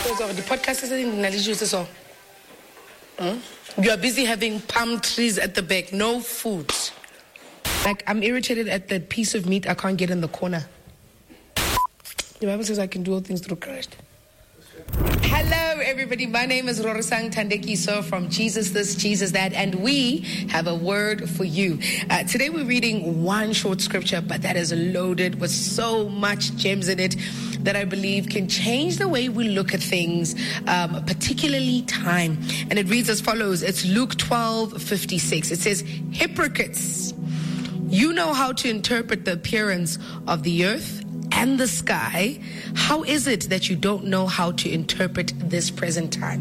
The podcast is in you are busy having palm trees at the back, no food. Like, I'm irritated at that piece of meat I can't get in the corner. The Bible says I can do all things through Christ. Hello, everybody. My name is Rorisang Tandekiso from Jesus This, Jesus That, and we have a word for you. Today we're reading one short scripture, but that is loaded with so much gems in it that I believe can change the way we look at things, particularly time. And it reads as follows. It's Luke 12:56. It says, "Hypocrites, you know how to interpret the appearance of the earth and the sky. How is it that you don't know how to interpret this present time?"